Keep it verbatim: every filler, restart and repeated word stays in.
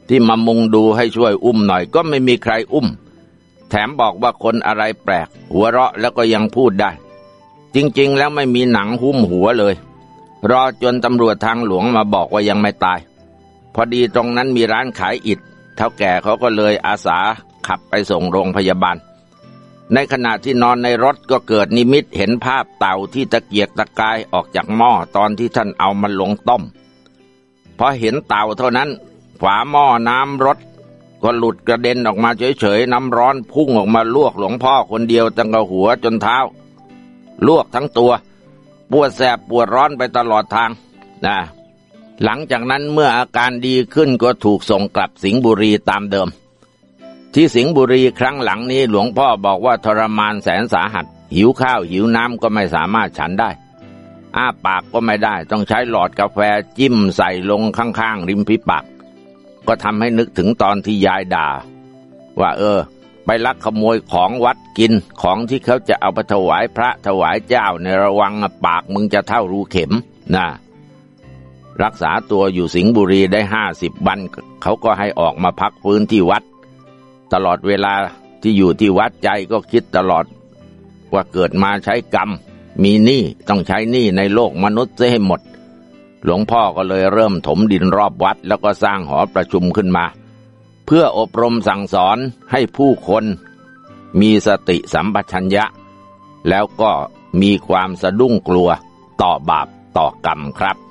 ที่มามุงดูให้ช่วยอุ้มหน่อยก็ไม่มีใครอุ้มแถมบอกว่าคนอะไรแปลกหัวเราะแล้วก็ยังพูดได้จริงๆแล้วไม่มีหนังหุ้มหัวเลยรอจนตำรวจทางหลวงมาบอกว่ายังไม่ตายพอดีตรงนั้นมีร้านขายอิฐเฒ่าแก่เขาก็เลยอาสาขับไปส่งโรงพยาบาลในขณะที่นอนในรถก็เกิดนิมิตเห็นภาพเต่าที่ตะเกียกตะกายออกจากหม้อตอนที่ท่านเอามันลงต้มพอเห็นเต่าเท่านั้นฝาหม้อน้ำรถก็หลุดกระเด็นออกมาเฉยๆน้ำร้อนพุ่งออกมาลวกหลวงพ่อคนเดียวตั้งแต่หัวจนเท้าลวกทั้งตัวปวดแสบปวดร้อนไปตลอดทางนะหลังจากนั้นเมื่ออาการดีขึ้นก็ถูกส่งกลับสิงห์บุรีตามเดิมที่สิงห์บุรีครั้งหลังนี้หลวงพ่อบอกว่าทรมานแสนสาหัสหิวข้าวหิวน้ำก็ไม่สามารถฉันได้อ้าปากก็ไม่ได้ต้องใช้หลอดกาแฟจิ้มใส่ลงข้างๆริมฝีปากก็ทำให้นึกถึงตอนที่ยายด่าว่าเออไปลักขโมยของวัดกินของที่เขาจะเอาไปถวายพระถวายเจ้าในระวังปากมึงจะเท่ารูเข็มนะรักษาตัวอยู่สิงห์บุรีได้ห้าสิบวันเขาก็ให้ออกมาพักฟื้นที่วัดตลอดเวลาที่อยู่ที่วัดใจก็คิดตลอดว่าเกิดมาใช้กรรมมีหนี้ต้องใช้หนี้ในโลกมนุษย์ให้หมดหลวงพ่อก็เลยเริ่มถมดินรอบวัดแล้วก็สร้างหอประชุมขึ้นมาเพื่ออบรมสั่งสอนให้ผู้คนมีสติสัมปชัญญะแล้วก็มีความสะดุ้งกลัวต่อบาปต่อกรรมครับ